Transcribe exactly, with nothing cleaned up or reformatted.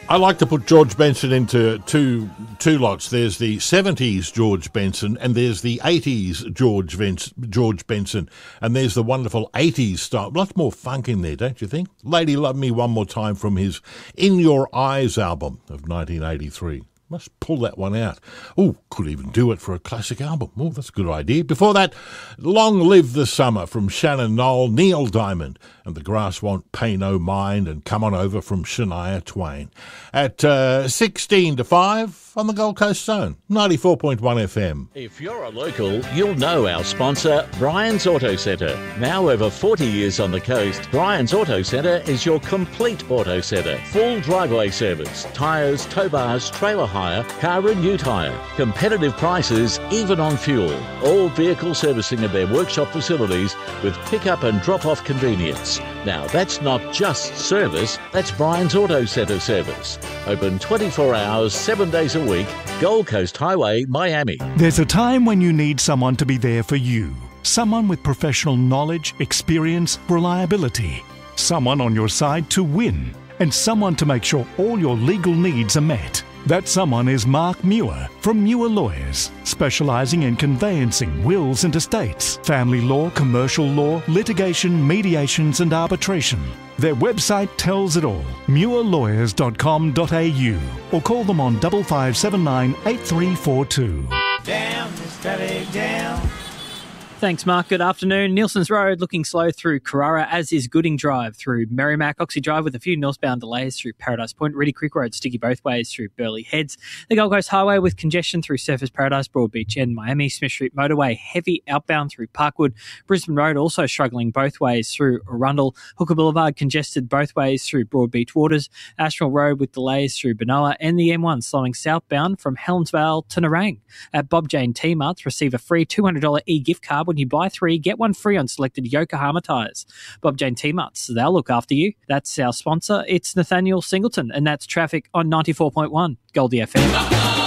I like to put George Benson into two two lots. There's the seventies George Benson and there's the eighties George Vince, George Benson. And there's the wonderful eighties style. Lots more funk in there, don't you think? Lady Love Me One More Time from his In Your Eyes album of nineteen eighty-three. Must pull that one out. Oh, could even do it for a classic album. Oh, that's a good idea. Before that, Long Live the Summer from Shannon Noll, Neil Diamond, and The Grass Won't Pay No Mind, and Come On Over from Shania Twain. At uh, sixteen to five on the Gold Coast Zone, ninety-four point one F M. If you're a local, you'll know our sponsor, Brian's Auto Centre. Now over forty years on the coast, Brian's Auto Centre is your complete auto centre. Full driveway service, tyres, tow bars, trailer hire, car and new tyre. Competitive prices, even on fuel. All vehicle servicing at their workshop facilities with pick-up and drop-off convenience. Now, that's not just service, that's Brian's Auto Centre service. Open twenty-four hours, seven days a week, Gold Coast Highway, Miami. There's a time when you need someone to be there for you. Someone with professional knowledge, experience, reliability. Someone on your side to win. And someone to make sure all your legal needs are met. That someone is Mark Muir from Muir Lawyers, specialising in conveyancing wills and estates, family law, commercial law, litigation, mediations and arbitration. Their website tells it all, muir lawyers dot com dot a u, or call them on five five seven nine eight three four two. Down, steady down. Thanks, Mark. Good afternoon. Nielsen's Road looking slow through Carrara, as is Gooding Drive through Merrimack. Oxy Drive with a few northbound delays through Paradise Point. Reedy Creek Road sticky both ways through Burleigh Heads. The Gold Coast Highway with congestion through Surfers Paradise, Broadbeach and Miami. Smith Street Motorway heavy outbound through Parkwood. Brisbane Road also struggling both ways through Arundel. Hooker Boulevard congested both ways through Broadbeach Waters. Ashmore Road with delays through Benoa. And the M one slowing southbound from Helensvale to Nerang. At Bob Jane T-Marts, receive a free two hundred dollars e-gift card when you buy three, get one free on selected Yokohama tyres. Bob Jane T-Marts, they'll look after you. That's our sponsor. It's Nathaniel Singleton, and that's traffic on ninety-four point one Goldie F M.